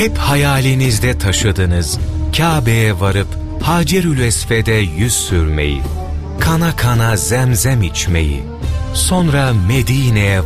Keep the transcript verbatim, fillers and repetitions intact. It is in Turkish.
hep hayalinizde taşıdınız Kabe'ye varıp Hacerül Esved'e yüz sürmeyi, kana kana zemzem içmeyi, sonra Medine'ye